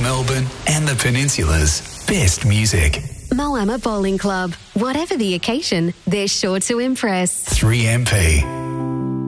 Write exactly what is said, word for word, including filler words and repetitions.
Melbourne and the Peninsula's best music. Moama Bowling Club. Whatever the occasion, they're sure to impress. three M P.